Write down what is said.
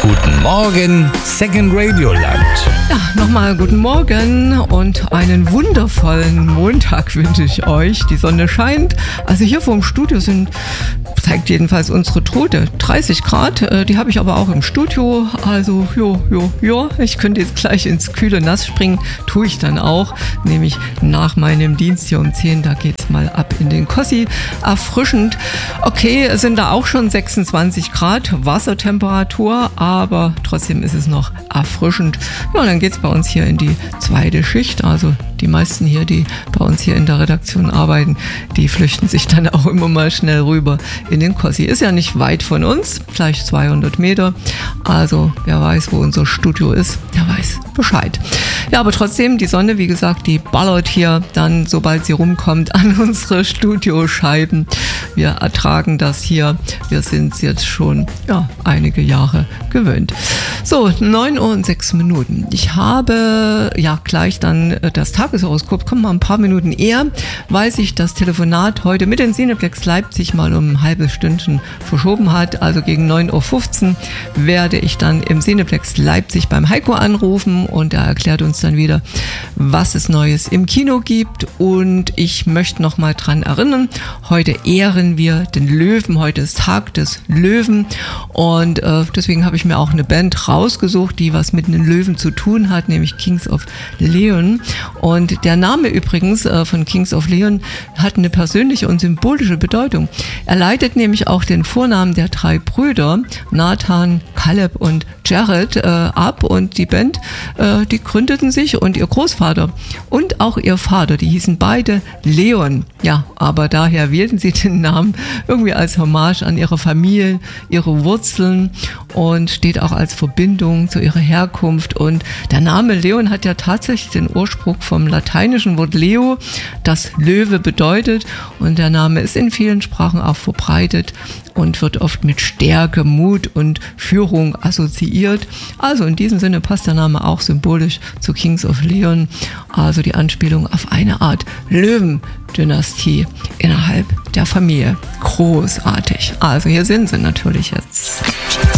Guten Morgen, Second Radio Land. Ja, nochmal guten Morgen und einen wundervollen Montag wünsche ich euch. Die Sonne scheint. Also hier vor dem Studio zeigt jedenfalls unsere Tote 30 Grad. Die habe ich aber auch im Studio. Also, ich könnte jetzt gleich ins kühle Nass springen. Tue ich dann auch. Nämlich nach meinem Dienst hier um 10. Da geht's mal ab in den Kossi. Erfrischend. Okay, es sind da auch schon 26 Grad Wassertemperatur, aber trotzdem ist es noch erfrischend. Ja, dann geht's bei uns hier in die zweite Schicht. Also die meisten hier, die bei uns hier in der Redaktion arbeiten, die flüchten sich dann auch immer mal schnell rüber in den Kossi. Ist ja nicht weit von uns, gleich 200 Meter. Also wer weiß, wo unser Studio ist, der weiß Bescheid. Ja, aber trotzdem, die Sonne, wie gesagt, die ballert hier dann, sobald sie rumkommt, an unsere Studioscheiben. Wir ertragen das hier. Wir sind es jetzt schon einige Jahre gewöhnt. So, 9:06 Uhr. Ich habe gleich dann das Tageshoroskop, kommt mal ein paar Minuten eher, weil sich das Telefonat heute mit den Cineplex Leipzig mal um ein halbes Stündchen verschoben hat. Also gegen 9:15 Uhr werde ich dann im Cineplex Leipzig beim Heiko anrufen und er erklärt uns dann wieder, was es Neues im Kino gibt. Und ich möchte noch mal dran erinnern, heute ehren wir den Löwen, heute ist Tag des Löwen und deswegen habe ich mir auch eine Band rausgesucht, die was mit den Löwen zu tun hat, nämlich Kings of Leon. Und der Name übrigens von Kings of Leon hat eine persönliche und symbolische Bedeutung. Er leitet nämlich auch den Vornamen der drei Brüder, Nathan, Caleb und Jared, ab, und die Band, die gründeten sich, und ihr Großvater und auch ihr Vater, die hießen beide Leon. Ja, aber daher wählten sie den Namen irgendwie als Hommage an ihre Familie, ihre Wurzeln, und steht auch als Verbindung zu ihrer Herkunft. Und der Name Leon hat ja tatsächlich den Ursprung vom lateinischen Wort Leo, das Löwe bedeutet, und der Name ist in vielen Sprachen auch verbreitet und wird oft mit Stärke, Mut und Führung assoziiert. Also in diesem Sinne passt der Name auch symbolisch zu Kings of Leon, also die Anspielung auf eine Art Löwendynastie innerhalb der Familie. Großartig. Also hier sind sie natürlich jetzt.